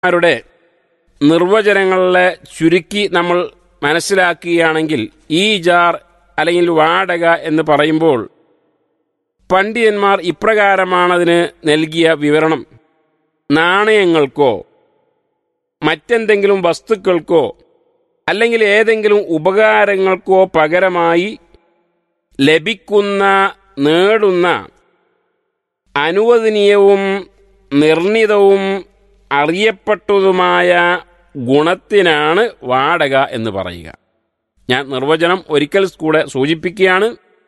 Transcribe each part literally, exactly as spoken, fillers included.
രുടെ നിർവചനങ്ങളെ ചുരുക്കി നമ്മൾ മനസ്സിലാക്കുകയാണെങ്കിൽ ഈജാർ അല്ലെങ്കിൽ വാടക എന്ന് പറയുമ്പോൾ പണ്ഡിതന്മാർ ഇപ്രകാരമാണ് അതിന് നൽകിയ വിവരണം. നാണയങ്ങൾക്കോ മറ്റെന്തെങ്കിലും വസ്തുക്കൾക്കോ അല്ലെങ്കിൽ ഏതെങ്കിലും ഉപകാരങ്ങൾക്കോ പകരമായി ലഭിക്കുന്ന നേടുന്ന അനുവദനീയവും നിർണിതവും അറിയപ്പെട്ടതുമായ ഗുണത്തിനാണ് വാടക എന്ന് പറയുക. ഞാൻ നിർവചനം ഒരിക്കൽ കൂടെ സൂചിപ്പിക്കുകയാണ്.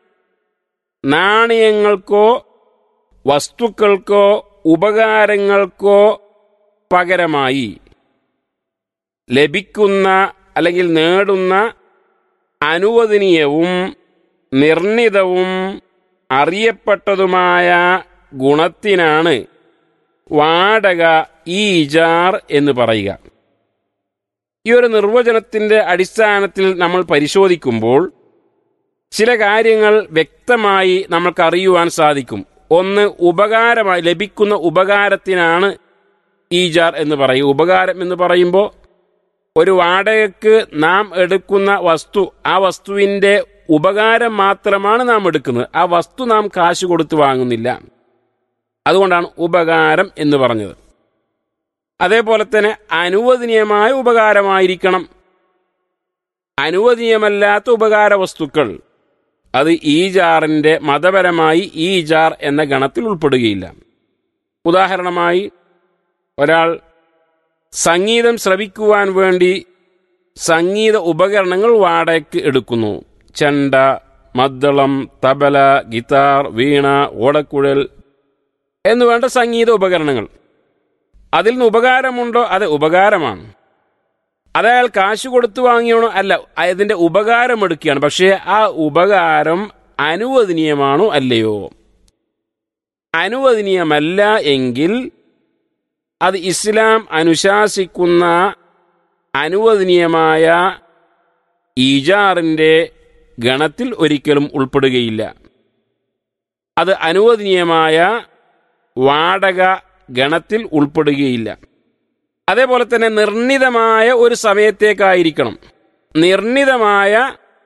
നാണയങ്ങൾക്കോ വസ്തുക്കൾക്കോ ഉപകാരങ്ങൾക്കോ പകരമായി ലഭിക്കുന്ന അല്ലെങ്കിൽ നേടുന്ന അനുവദനീയവും നിർണിതവും അറിയപ്പെട്ടതുമായ ഗുണത്തിനാണ് വാടക ഈജാർ എന്ന് പറയുക. ഈ ഒരു നിർവചനത്തിൻ്റെ അടിസ്ഥാനത്തിൽ നമ്മൾ പരിശോധിക്കുമ്പോൾ ചില കാര്യങ്ങൾ വ്യക്തമായി നമ്മൾക്കറിയുവാൻ സാധിക്കും. ഒന്ന്, ഉപകാരമായി ലഭിക്കുന്ന ഉപകാരത്തിനാണ് ഈജാർ എന്ന് പറയും. ഉപകാരം എന്ന് പറയുമ്പോൾ ഒരു വാടകയ്ക്ക് നാം എടുക്കുന്ന വസ്തു, ആ വസ്തുവിൻ്റെ ഉപകാരം മാത്രമാണ് നാം എടുക്കുന്നത്. ആ വസ്തു നാം കാശ് കൊടുത്ത് വാങ്ങുന്നില്ല. അതുകൊണ്ടാണ് ഉപകാരം എന്ന് പറഞ്ഞത്. അതേപോലെ തന്നെ അനുവദനീയമായ ഉപകാരമായിരിക്കണം. അനുവദനീയമല്ലാത്ത ഉപകാര വസ്തുക്കൾ അത് ഈജാറിൻ്റെ മതപരമായി ഈജാർ എന്ന ഗണത്തിൽ ഉൾപ്പെടുകയില്ല. ഉദാഹരണമായി, ഒരാൾ സംഗീതം ശ്രവിക്കുവാൻ വേണ്ടി സംഗീത ഉപകരണങ്ങൾ വാടകയ്ക്ക് എടുക്കുന്നു. ചെണ്ട, മദ്ദളം, തബല, ഗിത്താർ, വീണ, ഓടക്കുഴൽ എന്നുവേണ്ട സംഗീത ഉപകരണങ്ങൾ. അതിൽ നിന്ന് ഉപകാരമുണ്ടോ? അത് ഉപകാരമാണ്. അതയാൾ കാശ് കൊടുത്തു വാങ്ങിയാണോ? അല്ല, അതിൻ്റെ ഉപകാരം എടുക്കുകയാണ്. പക്ഷേ ആ ഉപകാരം അനുവദനീയമാണോ അല്ലയോ? അനുവദനീയമല്ല എങ്കിൽ അത് ഇസ്ലാം അനുശാസിക്കുന്ന അനുവദനീയമായ ഈജാറിൻ്റെ ഗണത്തിൽ ഒരിക്കലും ഉൾപ്പെടുകയില്ല. അത് അനുവദനീയമായ വാടക ഗണത്തിൽ ഉൾപ്പെടുകയില്ല. അതേപോലെ തന്നെ നിർണിതമായ ഒരു സമയത്തേക്കായിരിക്കണം. നിർണിതമായ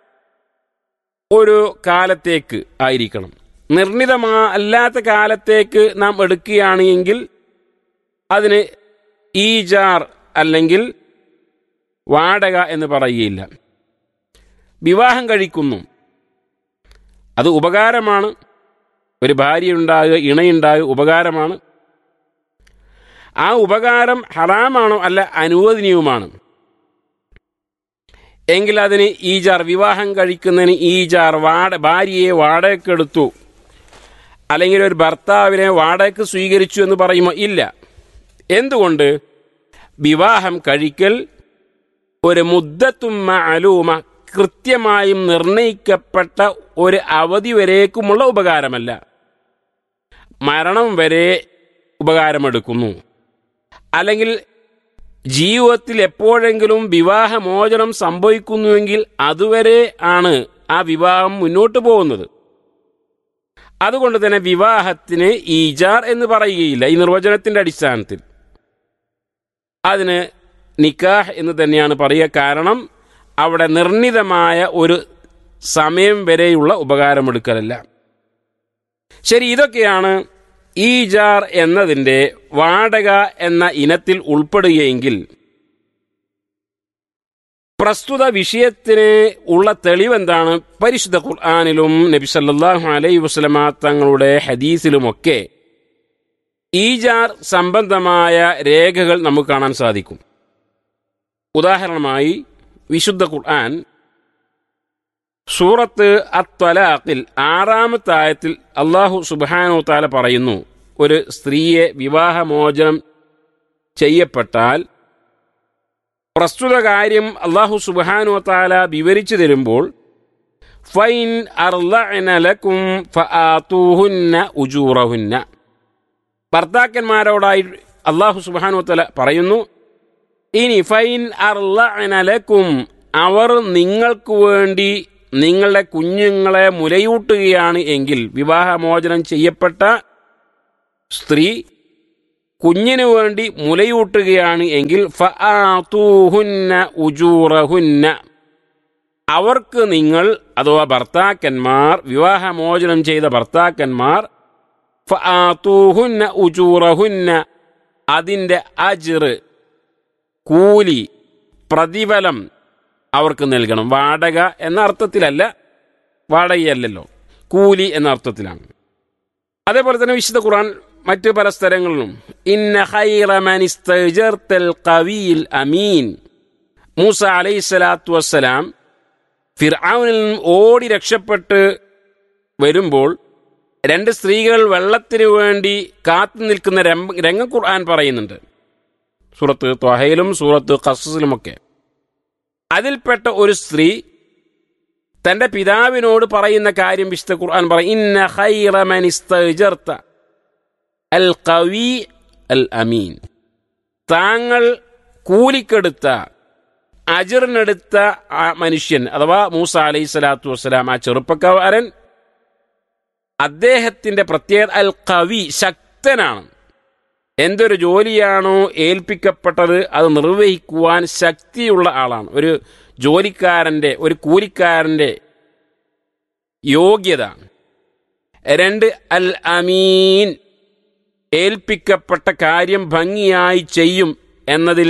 ഒരു കാലത്തേക്ക് ആയിരിക്കണം. നിർണിതമാ അല്ലാത്ത കാലത്തേക്ക് നാം എടുക്കുകയാണെങ്കിൽ അതിന് ഈജാർ അല്ലെങ്കിൽ വാടക എന്ന് പറയുകയില്ല. വിവാഹം കഴിക്കുന്നു, അത് ഉപകാരമാണ്. ഒരു ഭാര്യയുണ്ടാകുക, ഇണയുണ്ടാകുക ഉപകാരമാണ്. ആ ഉപകാരം ഹറാമാണോ? അല്ല, അനുവദനീയവുമാണ് എങ്കിൽ അതിന് ഈജാർ, വിവാഹം കഴിക്കുന്നതിന് ഈജാർ, വാട ഭാര്യയെ വാടകയ്ക്കെടുത്തു അല്ലെങ്കിൽ ഒരു ഭർത്താവിനെ വാടകയ്ക്ക് സ്വീകരിച്ചു എന്ന് പറയുമോ? ഇല്ല. എന്തുകൊണ്ട്? വിവാഹം കഴിക്കൽ ഒരു മുദ്ദത്തും മഅലൂമ, കൃത്യമായും നിർണയിക്കപ്പെട്ട ഒരു അവധി വരേക്കുമുള്ള ഉപകാരമല്ല. മരണം വരെ ഉപകാരമെടുക്കുന്നു. അല്ലെങ്കിൽ ജീവിതത്തിൽ എപ്പോഴെങ്കിലും വിവാഹമോചനം സംഭവിക്കുന്നുവെങ്കിൽ അതുവരെ ആണ് ആ വിവാഹം മുന്നോട്ട് പോകുന്നത്. അതുകൊണ്ട് തന്നെ വിവാഹത്തിന് ഈജാർ എന്ന് പറയുകയില്ല ഈ നിർവചനത്തിൻ്റെ അടിസ്ഥാനത്തിൽ. അതിന് നിക്കാഹ് എന്ന് തന്നെയാണ് പറയുക. കാരണം അവിടെ നിർണിതമായ ഒരു സമയം വരെയുള്ള ഉപകാരമെടുക്കലല്ല. ശരി, ഇതൊക്കെയാണ് ഈജാർ എന്നതിൻ്റെ വാടക എന്ന ഇനത്തിൽ ഉൾപ്പെടുകയെങ്കിൽ പ്രസ്തുത വിഷയത്തിന് ഉള്ള തെളിവെന്താണ്? പരിശുദ്ധ ഖുർആനിലും നബി സല്ലല്ലാഹു അലൈഹി വസല്ലമ തങ്ങളുടെ ഹദീസിലുമൊക്കെ ഈജാർ സംബന്ധമായ രേഖകൾ നമുക്ക് കാണാൻ സാധിക്കും. ഉദാഹരണമായി, വിശുദ്ധ ഖുർആൻ സൂറത്ത് അത്വലാഖിൽ ആറാമത്തെ ആയത്തിൽ അല്ലാഹു സുബ്ഹാനഹു തആല പറയുന്നു, ഒരു സ്ത്രീയെ വിവാഹമോചനം ചെയ്യപ്പെട്ടാൽ പ്രസ്തുത കാര്യം അല്ലാഹു സുബ്ഹാനഹു തആല വിവരിച്ചു തരുമ്പോൾ ഫൈൻ അർളഅന ലക്കും ഫആതൂഹുന്ന ഉജൂറഹുന്ന, ഭർത്താക്കന്മാരോടായി അല്ലാഹു സുബ്ഹാനഹു തആല പറയുന്നു, ഇനി ഫൈൻ അർളഅന ലക്കും, അവർ നിങ്ങൾക്ക് വേണ്ടി നിങ്ങളുടെ കുഞ്ഞുങ്ങളെ മുലയൂട്ടുകയാണ് എങ്കിൽ, വിവാഹമോചനം ചെയ്യപ്പെട്ട സ്ത്രീ കുഞ്ഞിനു വേണ്ടി മുലയൂട്ടുകയാണ് എങ്കിൽ ഫആതൂഹുന്ന ഉജൂറഹുന്ന, അവർക്ക് നിങ്ങൾ അഥവാ ഭർത്താക്കന്മാർ, വിവാഹമോചനം ചെയ്ത ഭർത്താക്കന്മാർ, ഫആതൂഹുന്ന ഉജൂറഹുന്ന, അതിൻ്റെ അജ്ർ, കൂലി, പ്രതിഫലം അവർക്ക് നൽകണം. വാടക എന്ന അർത്ഥത്തിലല്ല, വാടകയല്ലല്ലോ, കൂലി എന്ന അർത്ഥത്തിലാണ്. അതേപോലെ തന്നെ വിശുദ്ധ ഖുർആൻ മറ്റ് പല സ്ഥലങ്ങളിലും ഇന്ന ഖൈറ മൻ ഇസ്തഅ്ജർതൽ ഖവിയ്യുൽ അമീൻ, മൂസ അലൈഹിസ്സലാത്തു വസ്സലാം ഫിർഔനിൽ നിന്ന് ഓടി രക്ഷപ്പെട്ട് വരുമ്പോൾ രണ്ട് സ്ത്രീകൾ വെള്ളത്തിന് വേണ്ടി കാത്തു നിൽക്കുന്ന രംഗം ഖുർആൻ പറയുന്നുണ്ട്, സൂറത്ത് ത്വഹയിലും സൂറത്ത് ഖസസിലുമൊക്കെ. അതിൽപ്പെട്ട ഒരു സ്ത്രീ തന്റെ പിതാവിനോട് പറയുന്ന കാര്യം വിശുദ്ധ ഖുർആൻ പറയും, ഇന്ന ഖൈറ മൻ ഇസ്തഅ്ജർത അൽ ഖവി അൽ അമീൻ, താങ്കൾ കൂലിക്കെടുത്ത അജ്റിനെടുത്ത ആ മനുഷ്യൻ അഥവാ മൂസ അലൈഹി സ്വലാത്തു വസ്സലാം, ആ ചെറുപ്പക്കാരൻ, അദ്ദേഹത്തിന്റെ പ്രത്യേകത അൽ ഖവി, ശക്തനാണ്. എന്തൊരു ജോലിയാണോ ഏൽപ്പിക്കപ്പെട്ടത് അത് നിർവഹിക്കുവാൻ ശക്തിയുള്ള ആളാണ്. ഒരു ജോലിക്കാരന്റെ, ഒരു കൂലിക്കാരന്റെ യോഗ്യത. രണ്ട്, അൽ അമീൻ, ഏൽപ്പിക്കപ്പെട്ട കാര്യം ഭംഗിയായി ചെയ്യും എന്നതിൽ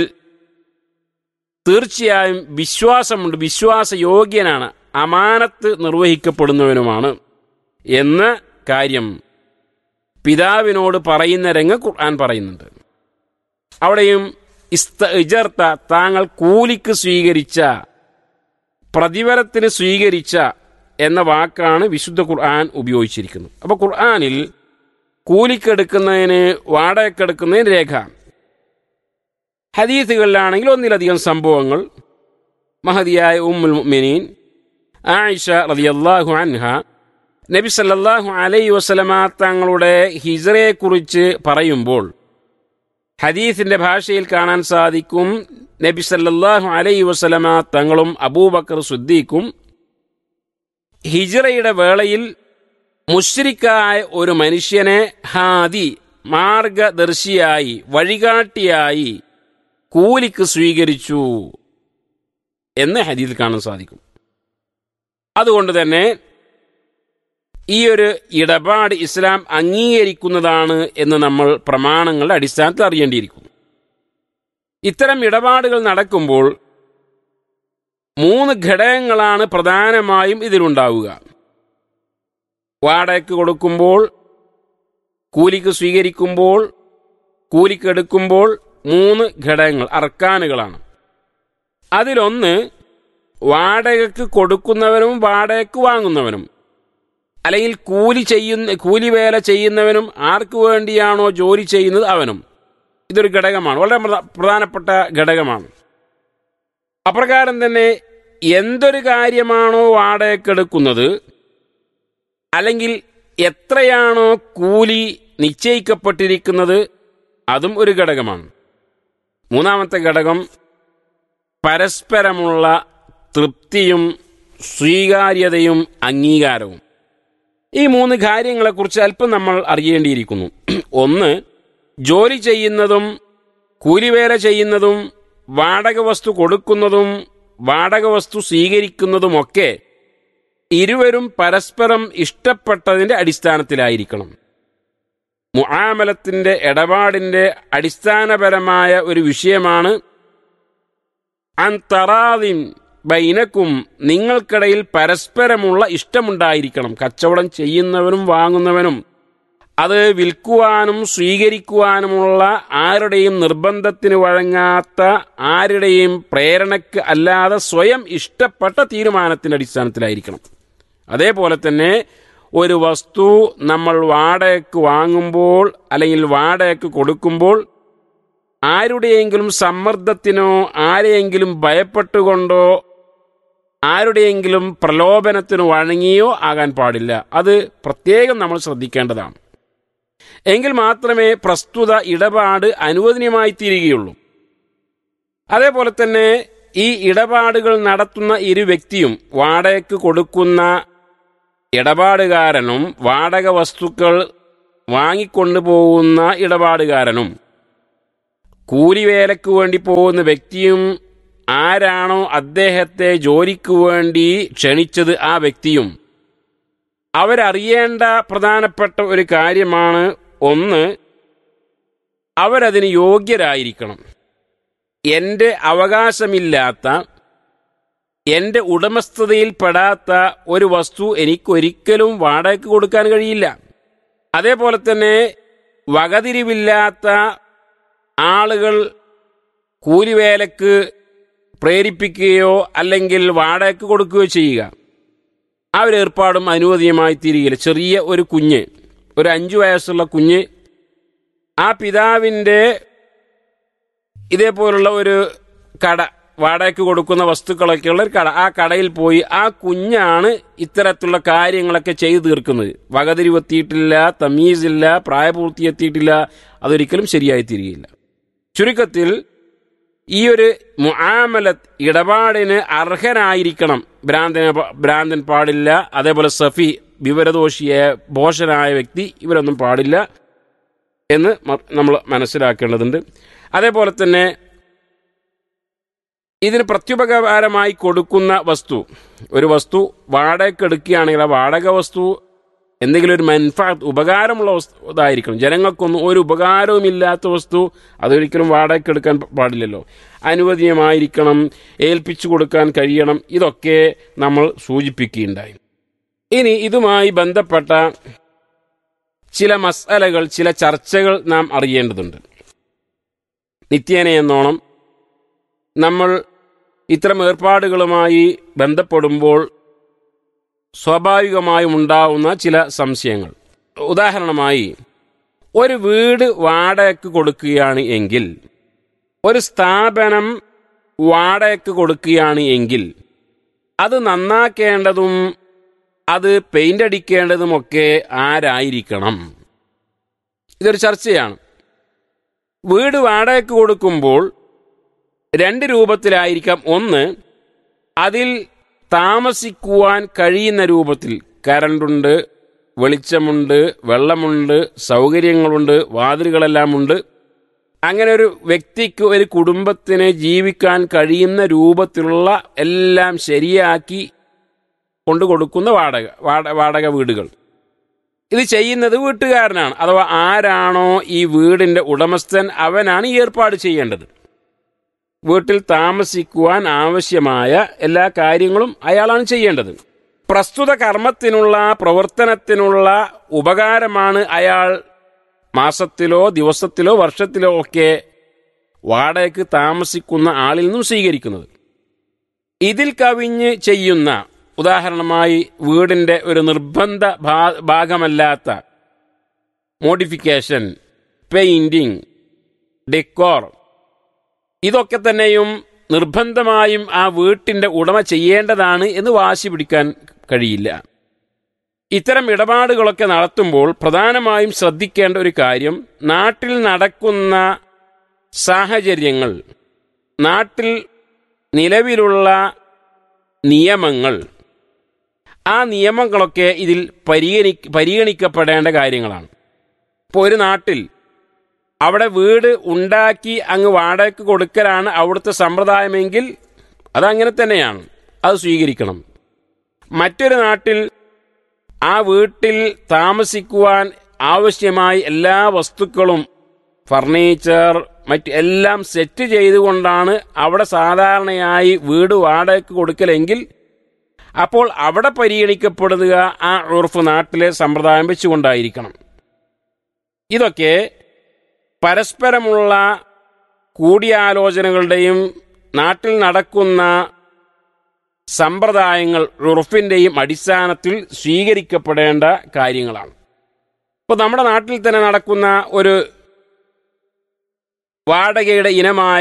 തീർച്ചയായും വിശ്വാസമുണ്ട്, വിശ്വാസയോഗ്യനാണ്, അമാനത്ത് നിർവഹിക്കപ്പെടുന്നവനുമാണ് എന്ന കാര്യം പിതാവിനോട് പറയുന്ന രംഗം ഖുർആൻ പറയുന്നുണ്ട്. അവിടെയും ഇസ്തഅ്ജർത, താങ്കൾ കൂലിക്ക് സ്വീകരിച്ച, പ്രതിഫലത്തിന് സ്വീകരിച്ച എന്ന വാക്കാണ് വിശുദ്ധ ഖുർആൻ ഉപയോഗിച്ചിരിക്കുന്നത്. അപ്പോൾ ഖുർആനിൽ കൂലിക്കെടുക്കുന്നതിന്, വാടകയ്ക്കെടുക്കുന്നതിന് രേഖ. ഹദീസുകളിലാണെങ്കിൽ ഒന്നിലധികം സംഭവങ്ങൾ. മഹദിയായ ഉമ്മുൽ മുഅ്മിനീൻ ആയിഷ റളിയല്ലാഹു അൻഹ നബി സല്ലല്ലാഹു അലൈഹി വസല്ലമ തങ്ങളുടെ ഹിജ്റയെക്കുറിച്ച് പറയുമ്പോൾ ഹദീസിന്റെ ഭാഷയിൽ കാണാൻ സാധിക്കും, നബി സല്ലല്ലാഹു അലൈഹി വസല്ലമ തങ്ങളും അബൂബക്കർ സിദ്ദീഖും ഹിജ്റയുടെ വേളയിൽ മുശ്രിക്കായ ഒരു മനുഷ്യനെ ഹാദി, മാർഗദർശിയായി, വഴികാട്ടിയായി കൂലിക്ക് സ്വീകരിച്ചു എന്ന് ഹദീസിൽ കാണാൻ സാധിക്കും. അതുകൊണ്ട് തന്നെ ഈ ഒരു ഇടപാട് ഇസ്ലാം അംഗീകരിക്കുന്നതാണ് എന്ന് നമ്മൾ പ്രമാണങ്ങളുടെ അടിസ്ഥാനത്തിൽ അറിയേണ്ടിയിരിക്കുന്നു. ഇത്തരം ഇടപാടുകൾ നടക്കുമ്പോൾ മൂന്ന് ഘടകങ്ങളാണ് പ്രധാനമായും ഇതിലുണ്ടാവുക. വാടകയ്ക്ക് കൊടുക്കുമ്പോൾ, കൂലിക്ക് സ്വീകരിക്കുമ്പോൾ, കൂലിക്കെടുക്കുമ്പോൾ മൂന്ന് ഘടകങ്ങൾ, അർക്കാനുകളാണ്. അതിലൊന്ന് വാടകയ്ക്ക് കൊടുക്കുന്നവനും വാടകയ്ക്ക് വാങ്ങുന്നവനും, അല്ലെങ്കിൽ കൂലി ചെയ്യുന്ന കൂലി വേല ചെയ്യുന്നവനും ആർക്ക് വേണ്ടിയാണോ ജോലി ചെയ്യുന്നത് അവനും. ഇതൊരു ഘടകമാണ്, വളരെ പ്രധാനപ്പെട്ട ഘടകമാണ്. അപ്രകാരം തന്നെ എന്തൊരു കാര്യമാണോ വാടകയ്ക്കെടുക്കുന്നത്, അല്ലെങ്കിൽ എത്രയാണോ കൂലി നിശ്ചയിക്കപ്പെട്ടിരിക്കുന്നത്, അതും ഒരു ഘടകമാണ്. മൂന്നാമത്തെ ഘടകം പരസ്പരമുള്ള തൃപ്തിയും സ്വീകാര്യതയും അംഗീകാരവും. ഈ മൂന്ന് കാര്യങ്ങളെക്കുറിച്ച് അല്പം നമ്മൾ അറിയേണ്ടിയിരിക്കുന്നു. ഒന്ന്, ജോലി ചെയ്യുന്നതും കൂലിവേല ചെയ്യുന്നതും വാടക വസ്തു കൊടുക്കുന്നതും വാടക വസ്തു സ്വീകരിക്കുന്നതുമൊക്കെ ഇരുവരും പരസ്പരം ഇഷ്ടപ്പെട്ടതിൻ്റെ അടിസ്ഥാനത്തിലായിരിക്കണം. മുആമലത്തിന്റെ, ഇടപാടിന്റെ അടിസ്ഥാനപരമായ ഒരു വിഷയമാണ് അൻ തറാദിൻ ബൈനക്കും, നിങ്ങൾക്കിടയിൽ പരസ്പരമുള്ള ഇഷ്ടമുണ്ടായിരിക്കണം. കച്ചവടം ചെയ്യുന്നവനും വാങ്ങുന്നവനും അത് വിൽക്കുവാനും സ്വീകരിക്കുവാനുമുള്ള ആരുടെയും നിർബന്ധത്തിന് വഴങ്ങാത്ത, ആരുടെയും പ്രേരണയ്ക്ക് അല്ലാതെ സ്വയം ഇഷ്ടപ്പെട്ട തീരുമാനത്തിന്റെ അടിസ്ഥാനത്തിലായിരിക്കണം. അതേപോലെ തന്നെ ഒരു വസ്തു നമ്മൾ വാടകയ്ക്ക് വാങ്ങുമ്പോൾ അല്ലെങ്കിൽ വാടകയ്ക്ക് കൊടുക്കുമ്പോൾ ആരുടെയെങ്കിലും സമ്മർദ്ദത്തിനോ ആരെയെങ്കിലും ഭയപ്പെട്ടുകൊണ്ടോ ആരുടെയെങ്കിലും പ്രലോഭനത്തിനോ വഴങ്ങിയോ ആകാൻ പാടില്ല. അത് പ്രത്യേകം നമ്മൾ ശ്രദ്ധിക്കേണ്ടതാണ്. എങ്കിൽ മാത്രമേ പ്രസ്തുത ഇടപാട് അനുവദനീയമായി തീരുകയുള്ളൂ. അതേപോലെ തന്നെ ഈ ഇടപാടുകൾ നടത്തുന്ന ഇരു വ്യക്തിയും, വാടകയ്ക്ക് കൊടുക്കുന്ന ഇടപാടുകാരനും വാടക വസ്തുക്കൾ വാങ്ങിക്കൊണ്ടുപോകുന്ന ഇടപാടുകാരനും കൂലിവേലയ്ക്ക് വേണ്ടി പോകുന്ന വ്യക്തിയും ആരാണോ അദ്ദേഹത്തെ ജോലിക്ക് വേണ്ടി ക്ഷണിച്ചത് ആ വ്യക്തിയും അവരറിയേണ്ട പ്രധാനപ്പെട്ട ഒരു കാര്യമാണ്, ഒന്ന്, അവരതിന് യോഗ്യരായിരിക്കണം. എൻ്റെ അവകാശമില്ലാത്ത, എൻ്റെ ഉടമസ്ഥതയിൽപ്പെടാത്ത ഒരു വസ്തു എനിക്കൊരിക്കലും വാടകയ്ക്ക് കൊടുക്കാൻ കഴിയില്ല. അതേപോലെ തന്നെ വകതിരിവില്ലാത്ത ആളുകൾ കൂലിവേലക്ക് പ്രേരിപ്പിക്കുകയോ അല്ലെങ്കിൽ വാടകയ്ക്ക് കൊടുക്കുകയോ ചെയ്യുക, ആ ഒരു ഏർപ്പാടും അനുവദനീയമായി തീരുകയില്ല. ചെറിയ ഒരു കുഞ്ഞ്, ഒരു അഞ്ചു വയസ്സുള്ള കുഞ്ഞ്, ആ പിതാവിൻ്റെ ഇതേപോലുള്ള ഒരു കട, വാടകയ്ക്ക് കൊടുക്കുന്ന വസ്തുക്കളൊക്കെയുള്ള ഒരു കട, ആ കടയിൽ പോയി ആ കുഞ്ഞാണ് ഇത്തരത്തിലുള്ള കാര്യങ്ങളൊക്കെ ചെയ്തു തീർക്കുന്നത്. വകതിരിവെത്തിയിട്ടില്ല, തമീസില്ല, പ്രായപൂർത്തി എത്തിയിട്ടില്ല, അതൊരിക്കലും ശരിയായി തീരുകയില്ല. ചുരുക്കത്തിൽ ഈ ഒരു മുആമലത്ത്, ഇടപാടിന് അർഹനായിരിക്കണം. ഭ്രാന്തന ഭ്രാന്തൻ പാടില്ല, അതേപോലെ സഫി, വിവരദോഷിയായ ഭോഷനായ വ്യക്തി, ഇവരൊന്നും പാടില്ല എന്ന് നമ്മൾ മനസ്സിലാക്കേണ്ടതുണ്ട്. അതേപോലെ തന്നെ ഇതിന് പ്രത്യുപകാരമായി കൊടുക്കുന്ന വസ്തു, ഒരു വസ്തു വാടകയ്ക്ക് എടുക്കുകയാണെങ്കിൽ ആ വാടക വസ്തു എന്തെങ്കിലും ഒരു മൻഫഅത്ത്, ഉപകാരമുള്ള വസ്തു ഇതായിരിക്കണം. ജനങ്ങൾക്കൊന്നും ഒരു ഉപകാരവുമില്ലാത്ത വസ്തു അതൊരിക്കലും വാടകയ്ക്ക് എടുക്കാൻ പാടില്ലല്ലോ. അനുവദനീയമായിരിക്കണം, ഏൽപ്പിച്ചു കൊടുക്കാൻ കഴിയണം. ഇതൊക്കെ നമ്മൾ സൂചിപ്പിക്കുകയുണ്ടായി. ഇനി ഇതുമായി ബന്ധപ്പെട്ട ചില മസ്അലകൾ, ചില ചർച്ചകൾ നാം അറിയേണ്ടതുണ്ട്. നിത്യേന എന്നോണം നമ്മൾ ഇത്തരം ഏർപ്പാടുകളുമായി ബന്ധപ്പെടുമ്പോൾ സ്വാഭാവികമായും ഉണ്ടാവുന്ന ചില സംശയങ്ങൾ. ഉദാഹരണമായി, ഒരു വീട് വാടകയ്ക്ക് കൊടുക്കുകയാണ് എങ്കിൽ, ഒരു സ്ഥാപനം വാടകയ്ക്ക് കൊടുക്കുകയാണ് എങ്കിൽ, അത് നന്നാക്കേണ്ടതും അത് പെയിന്റ് അടിക്കേണ്ടതുമൊക്കെ ആരായിരിക്കണം? ഇതൊരു ചർച്ചയാണ്. വീട് വാടകയ്ക്ക് കൊടുക്കുമ്പോൾ രണ്ട് രൂപത്തിലായിരിക്കാം. ഒന്ന്, അതിൽ താമസിക്കുവാൻ കഴിയുന്ന രൂപത്തിൽ, കറണ്ടുണ്ട്, വെളിച്ചമുണ്ട്, വെള്ളമുണ്ട്, സൗകര്യങ്ങളുണ്ട്, വാതിലുകളെല്ലാം ഉണ്ട്. അങ്ങനെ ഒരു വ്യക്തിക്ക്, ഒരു കുടുംബത്തിന് ജീവിക്കാൻ കഴിയുന്ന രൂപത്തിലുള്ള എല്ലാം ശരിയാക്കി കൊണ്ടു കൊടുക്കുന്ന വാടക വാടക വീടുകൾ. ഇത് ചെയ്യുന്നത് വീട്ടുകാരനാണ്, അഥവാ ആരാണോ ഈ വീടിന്റെ ഉടമസ്ഥൻ അവനാണ് ഈ ഏർപ്പാട് ചെയ്യേണ്ടത്. വീട്ടിൽ താമസിക്കുവാൻ ആവശ്യമായ എല്ലാ കാര്യങ്ങളും അയാളാണ് ചെയ്യേണ്ടത്. പ്രസ്തുത കർമ്മത്തിനുള്ള, പ്രവർത്തനത്തിനുള്ള ഉപകാരമാണ് അയാൾ മാസത്തിലോ ദിവസത്തിലോ വർഷത്തിലോ ഒക്കെ വാടകയ്ക്ക് താമസിക്കുന്ന ആളിൽ നിന്നും സ്വീകരിക്കുന്നത്. ഇതിൽ കവിഞ്ഞ് ചെയ്യുന്ന, ഉദാഹരണമായി വീടിന്റെ ഒരു നിർബന്ധ ഭാഗമല്ലാത്ത മോഡിഫിക്കേഷൻ, പെയിന്റിംഗ്, ഡെക്കോർ, ഇതൊക്കെ തന്നെയും നിർബന്ധമായും ആ വീട്ടിന്റെ ഉടമ ചെയ്യേണ്ടതാണ് എന്ന് വാശി പിടിക്കാൻ കഴിയില്ല. ഇത്തരം ഇടപാടുകളൊക്കെ നടത്തുമ്പോൾ പ്രധാനമായും ശ്രദ്ധിക്കേണ്ട ഒരു കാര്യം, നാട്ടിൽ നടക്കുന്ന സാഹചര്യങ്ങൾ, നാട്ടിൽ നിലവിലുള്ള നിയമങ്ങൾ, ആ നിയമങ്ങളൊക്കെ ഇതിൽ പരിഗണി പരിഗണിക്കപ്പെടേണ്ട കാര്യങ്ങളാണ്. ഇപ്പോൾ ഒരു നാട്ടിൽ അവിടെ വീട് ഉണ്ടാക്കി അങ്ങ് വാടകയ്ക്ക് കൊടുക്കലാണ് അവിടുത്തെ സമ്പ്രദായമെങ്കിൽ അതങ്ങനെ തന്നെയാണ്, അത് സ്വീകരിക്കണം. മറ്റൊരു നാട്ടിൽ ആ വീട്ടിൽ താമസിക്കുവാൻ ആവശ്യമായ എല്ലാ വസ്തുക്കളും, ഫർണിച്ചർ, മറ്റ് എല്ലാം സെറ്റ് ചെയ്തുകൊണ്ടാണ് അവിടെ സാധാരണയായി വീട് വാടകയ്ക്ക് കൊടുക്കലെങ്കിൽ അപ്പോൾ അവിടെ പരിഗണിക്കപ്പെടുക ആ ഉർഫ്, നാട്ടിലെ സമ്പ്രദായം വെച്ചുകൊണ്ടായിരിക്കണം. ഇതൊക്കെ പരസ്പരമുള്ള കൂടിയാലോചനകളുടെയും നാട്ടിൽ നടക്കുന്ന സമ്പ്രദായങ്ങൾ, ഉർഫിന്റെയും അടിസ്ഥാനത്തിൽ സ്വീകരിക്കപ്പെടേണ്ട കാര്യങ്ങളാണ്. ഇപ്പോൾ നമ്മുടെ നാട്ടിൽ തന്നെ നടക്കുന്ന ഒരു വാടകയുടെ ഇനമായ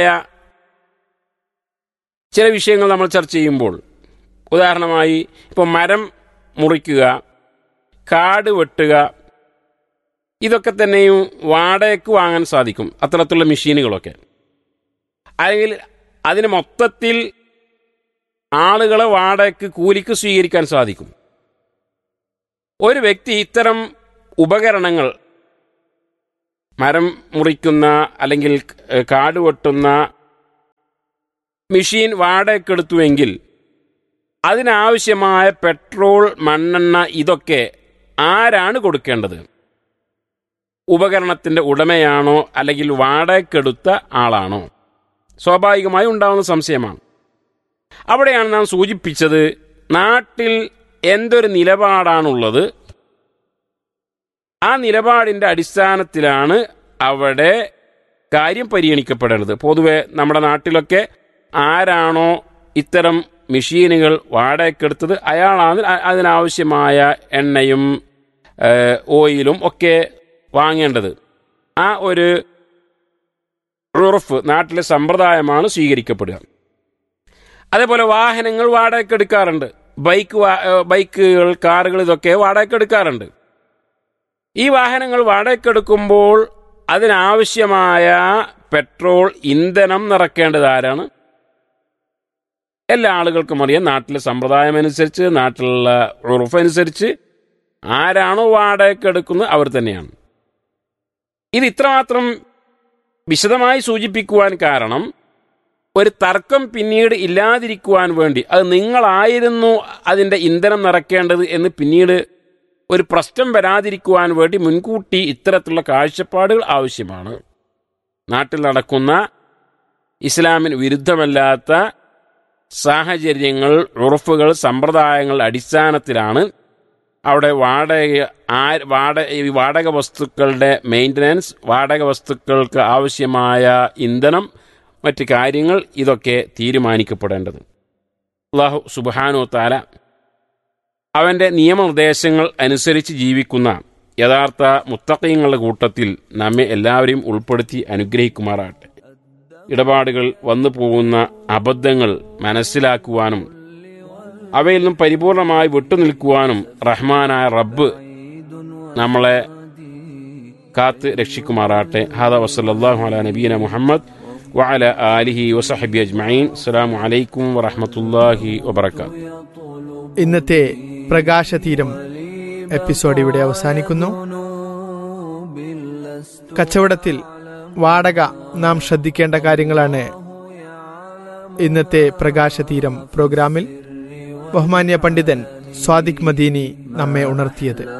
ചില വിഷയങ്ങൾ നമ്മൾ ചർച്ച ചെയ്യുമ്പോൾ, ഉദാഹരണമായി ഇപ്പോൾ മരം മുറിക്കുക, കാട് വെട്ടുക, ഇതൊക്കെ തന്നെയും വാടകയ്ക്ക് വാങ്ങാൻ സാധിക്കും. അത്തരത്തിലുള്ള മെഷീനുകളൊക്കെ, അല്ലെങ്കിൽ അതിന് മൊത്തത്തിൽ ആളുകളെ വാടകയ്ക്ക്, കൂലിക്ക് സ്വീകരിക്കാൻ സാധിക്കും. ഒരു വ്യക്തി ഇത്തരം ഉപകരണങ്ങൾ മരം മുറിക്കുന്ന അല്ലെങ്കിൽ കാട് വെട്ടുന്ന മെഷീൻ വാടകയ്ക്കെടുത്തുവെങ്കിൽ അതിനാവശ്യമായ പെട്രോൾ, മണ്ണെണ്ണ ഇതൊക്കെ ആരാണ് കൊടുക്കേണ്ടത്? ഉപകരണത്തിൻ്റെ ഉടമയാണോ അല്ലെങ്കിൽ വാടകയ്ക്കെടുത്ത ആളാണോ? സ്വാഭാവികമായി ഉണ്ടാകുന്ന സംശയമാണ്. അവിടെയാണ് നാം സൂചിപ്പിച്ചത്, നാട്ടിൽ എന്തൊരു നിലപാടാണുള്ളത്, ആ നിലപാടിൻ്റെ അടിസ്ഥാനത്തിലാണ് അവിടെ കാര്യം പരിഗണിക്കപ്പെടേണ്ടത്. പൊതുവെ നമ്മുടെ നാട്ടിലൊക്കെ ആരാണോ ഇത്തരം മെഷീനുകൾ വാടകയ്ക്കെടുത്തത് അയാളാണ് അതിനാവശ്യമായ എണ്ണയും ഓയിലും ഒക്കെ വാങ്ങേണ്ടത്. ആ ഒരു ഉറഫ് നാട്ടിലെ സമ്പ്രദായമാണ് സ്വീകരിക്കപ്പെടുക. അതേപോലെ വാഹനങ്ങൾ വാടകയ്ക്കെടുക്കാറുണ്ട്. ബൈക്ക് ബൈക്കുകൾ കാറുകൾ ഇതൊക്കെ വാടകയ്ക്കെടുക്കാറുണ്ട്. ഈ വാഹനങ്ങൾ വാടകയ്ക്കെടുക്കുമ്പോൾ അതിനാവശ്യമായ പെട്രോൾ, ഇന്ധനം നിറക്കേണ്ടത് ആരാണ്? എല്ലാ ആളുകൾക്കും അറിയാം, നാട്ടിലെ സമ്പ്രദായം അനുസരിച്ച്, നാട്ടിലുള്ള ഉറഫ് അനുസരിച്ച് ആരാണോ വാടകയ്ക്കെടുക്കുന്നത് അവർ തന്നെയാണ്. ഇത് ഇത്രമാത്രം വിശദമായി സൂചിപ്പിക്കുവാൻ കാരണം, ഒരു തർക്കം പിന്നീട് ഇല്ലാതിരിക്കുവാൻ വേണ്ടി, അത് നിങ്ങളായിരുന്നു അതിൻ്റെ ഇന്ധനം നിറക്കേണ്ടത് എന്ന് പിന്നീട് ഒരു പ്രശ്നം വരാതിരിക്കുവാൻ വേണ്ടി മുൻകൂട്ടി ഇത്തരത്തിലുള്ള കാഴ്ചപ്പാടുകൾ ആവശ്യമാണ്. നാട്ടിൽ നടക്കുന്ന ഇസ്ലാമിന് വിരുദ്ധമല്ലാത്ത സാഹചര്യങ്ങൾ, ഉറഫുകൾ, സമ്പ്രദായങ്ങളുടെ അടിസ്ഥാനത്തിലാണ് അവിടെ വാടക വാടക വാടക വസ്തുക്കളുടെ മെയിൻ്റനൻസ്, വാടക വസ്തുക്കൾക്ക് ആവശ്യമായ ഇന്ധനം, മറ്റ് കാര്യങ്ങൾ ഇതൊക്കെ തീരുമാനിക്കപ്പെടേണ്ടത്. അല്ലാഹു സുബ്ഹാനഹു വ തആല അവൻ്റെ നിയമനിർദ്ദേശങ്ങൾ അനുസരിച്ച് ജീവിക്കുന്ന യഥാർത്ഥ മുത്തഖീങ്ങളുടെ കൂട്ടത്തിൽ നമ്മെ എല്ലാവരെയും ഉൾപ്പെടുത്തി അനുഗ്രഹിക്കുമാറാകട്ടെ. ഇടപാടുകൾ വന്നു പോകുന്ന അബദ്ധങ്ങൾ മനസ്സിലാക്കുവാനും അവയിൽ നിന്നും പരിപൂർണമായി വിട്ടുനിൽക്കുവാനും റഹ്മാനായ റബ്ബ് നമ്മളെ കാത്ത് രക്ഷിക്കുമാറാകട്ടെ. ഹാദാ വസല്ലല്ലാഹു അലാ നബീന മുഹമ്മദ് വഅലാ ആലിഹി വസഹബിഹി അജ്മഈൻ. അസ്സലാമു അലൈക്കും വറഹ്മത്തുള്ളാഹി വബറകാതുഹു. ഇന്നത്തെ പ്രകാശതീരം എപ്പിസോഡ് ഇവിടെ അവസാനിക്കുന്നു. കച്ചവടത്തിൽ വാടക നാം ശ്രദ്ധിക്കേണ്ട കാര്യങ്ങളാണ് ഇന്നത്തെ പ്രകാശതീരം പ്രോഗ്രാമിൽ ബഹുമാന്യ പണ്ഡിതൻ സ്വാദിഖ് മദീനി നമ്മെ ഉണർത്തിയത്.